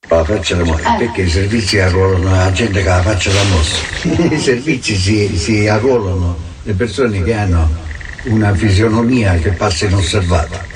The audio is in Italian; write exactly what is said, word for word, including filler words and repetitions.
La faccia da morte, eh. Perché i servizi arruolano la gente che ha la faccia da mostro. I servizi si, si arruolano le persone che hanno una fisionomia che passa inosservata.